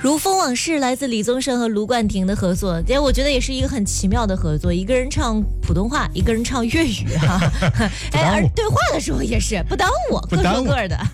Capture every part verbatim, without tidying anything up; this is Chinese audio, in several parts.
如风往事来自李宗盛和卢冠廷的合作，也我觉得也是一个很奇妙的合作，一个人唱普通话，一个人唱粤语哈、啊，哎，而对话的时候也是不耽误，各说各的。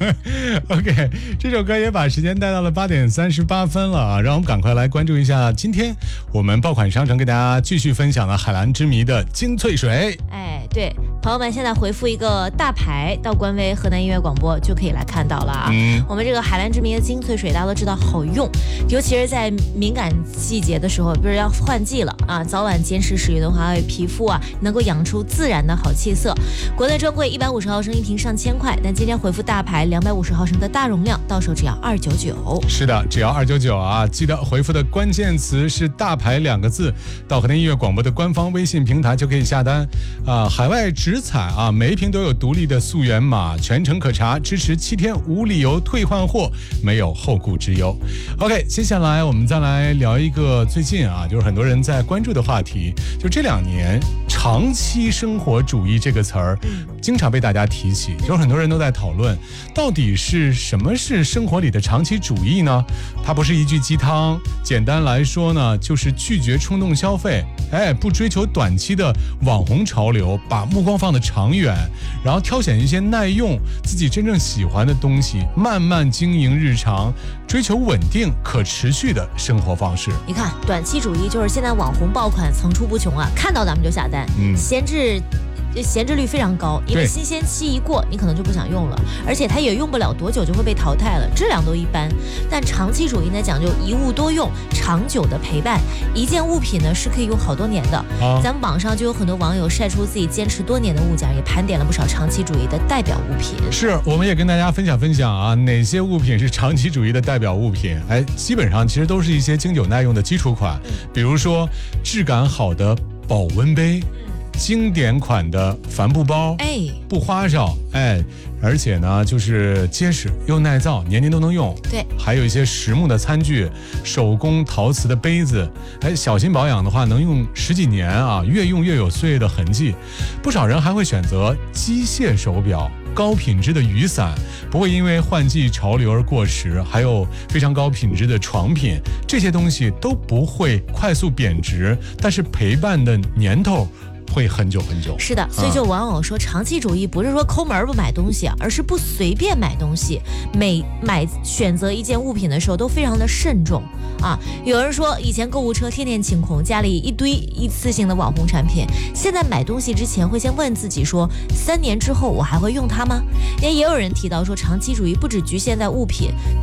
OK， 这首歌也把时间带到了八点三十八分了啊，让我们赶快来关注一下今天我们爆款商城给大家继续分享的海蓝之谜的精粹水。 哎，对，朋友们现在回复一个大牌到官微河南音乐广播就可以来看到了啊。嗯，我们这个海蓝之谜的精粹水大家都知道好用。尤其是在敏感季节的时候，比如要换季了啊，早晚坚持使用的话，皮肤啊能够养出自然的好气色。国内专柜一百五十毫升一瓶上千块，但今天回复大牌两百五十毫升的大容量，到手只要二九九。 是的，只要二九九啊！记得回复的关键词是大牌两个字，到河南音乐广播的官方微信平台就可以下单啊。海外直采啊，每一瓶都有独立的溯源码，全程可查，支持七天无理由退换货，没有后顾之忧。OK。接下来我们再来聊一个最近啊，就是很多人在关注的话题，就这两年长期生活主义这个词儿经常被大家提起，有很多人都在讨论到底是什么是生活里的长期主义呢？它不是一句鸡汤，简单来说呢，就是拒绝冲动消费，哎，不追求短期的网红潮流，把目光放得长远，然后挑选一些耐用自己真正喜欢的东西，慢慢经营日常，追求稳定可持续的生活方式。 你看，短期主义就是现在网红爆款层出不穷啊，看到咱们就下单，嗯，闲置。闲置率非常高，因为新鲜期一过，你可能就不想用了，而且它也用不了多久就会被淘汰了，质量都一般。但长期主义呢，讲究一物多用，长久的陪伴。一件物品呢是可以用好多年的。啊、咱们网上就有很多网友晒出自己坚持多年的物件，也盘点了不少长期主义的代表物品。 是，我们也跟大家分享分享啊，哪些物品是长期主义的代表物品？哎，基本上其实都是一些经久耐用的基础款，嗯、比如说质感好的保温杯。经典款的帆布包，哎，不花哨，哎，而且呢，就是结实又耐造，年年都能用。 对， 还有一些实木的餐具，手工陶瓷的杯子，哎，小心保养的话，能用十几年啊，越用越有岁月的痕迹。不少人还会选择机械手表。高品质的雨伞不会因为换季潮流而过时，还有非常高品质的床品，这些东西都不会快速贬值，但是陪伴的年头会很久很久。 是的，所以就往往说长期主义不是说抠门不买东西啊，而是不随便买东西，每买选择一件物品的时候都非常的慎重啊。有人说以前购物车天天清空，家里一堆一次性的网红产品，现在买东西之前会先问自己说，三年之后我还会用它吗？也也有人提到说，长期主义不只局限在物品。